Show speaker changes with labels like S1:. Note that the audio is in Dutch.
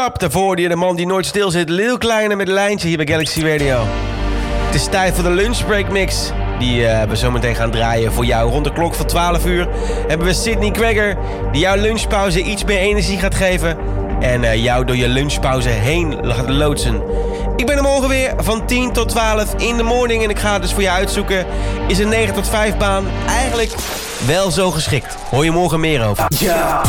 S1: Up. Daarvoor hoorde je de man die nooit stil zit. Lil Kleine met een lijntje hier bij Galaxy Radio. Het is tijd voor de lunchbreak mix. Die we zo meteen gaan draaien voor jou. Rond de klok van 12 uur hebben we Sydney Kwegger, die jouw lunchpauze iets meer energie gaat geven. En jou door je lunchpauze heen gaat loodsen. Ik ben er morgen weer van 10 tot 12 in de morning. En ik ga het dus voor je uitzoeken. Is een 9 tot 5 baan eigenlijk wel zo geschikt? Hoor je morgen meer over. Ja.